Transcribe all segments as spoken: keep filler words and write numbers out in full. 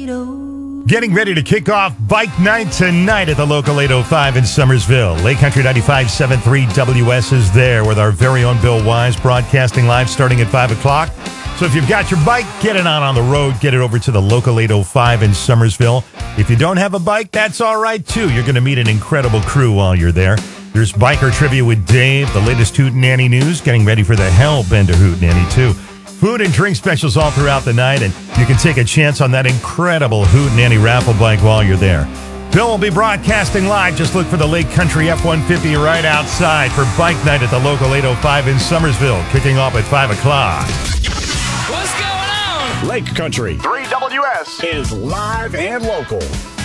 Laredo. Getting ready to kick off Bike Night tonight at the local eight oh five in Summersville. Lake Country ninety-five point seven three W S is there with our very own Bill Wise broadcasting live starting at five o'clock. So if you've got your bike, get it on on the road. Get it over to the local eight oh five in Summersville. If you don't have a bike, that's all right, too. You're going to meet an incredible crew while you're there. There's Biker Trivia with Dave, the latest Hootenanny news, getting ready for the Hellbender Hootenanny, too. Food and drink specials all throughout the night, and you can take a chance on that incredible Hootenanny raffle bike while you're there. Bill will be broadcasting live. Just look for the Lake Country F one fifty right outside for Bike Night at the local eight oh five in Summersville, kicking off at five o'clock. What's going on? Lake Country three W S is live and local.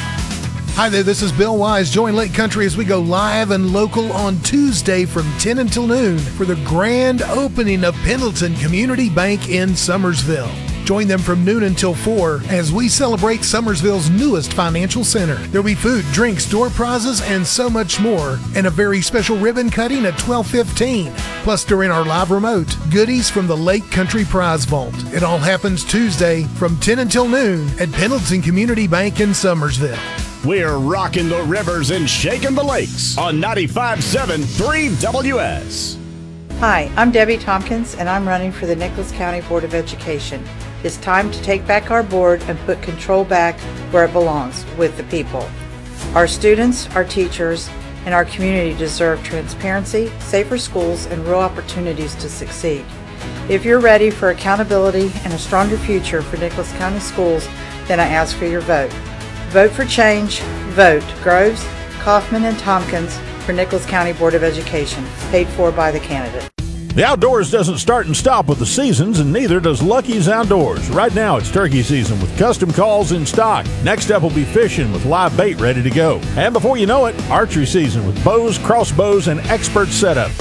Hi there, this is Bill Wise. Join Lake Country as we go live and local on Tuesday from ten until noon for the grand opening of Pendleton Community Bank in Summersville. Join them from noon until four as we celebrate Summersville's newest financial center. There'll be food, drinks, door prizes, and so much more. And a very special ribbon cutting at twelve fifteen. Plus, during our live remote, goodies from the Lake Country Prize Vault. It all happens Tuesday from ten until noon at Pendleton Community Bank in Summersville. We're rocking the rivers and shaking the lakes on ninety-five point seven three W S. Hi, I'm Debbie Tompkins, and I'm running for the Nicholas County Board of Education. It's time to take back our board and put control back where it belongs, with the people. Our students, our teachers, and our community deserve transparency, safer schools, and real opportunities to succeed. If you're ready for accountability and a stronger future for Nicholas County schools, then I ask for your vote. Vote for change. Vote Groves, Kaufman, and Tompkins for Nicholas County Board of Education, paid for by the candidate. The outdoors doesn't start and stop with the seasons, and neither does Lucky's Outdoors. Right now, it's turkey season with custom calls in stock. Next up will be fishing with live bait ready to go. And before you know it, archery season with bows, crossbows, and expert setup.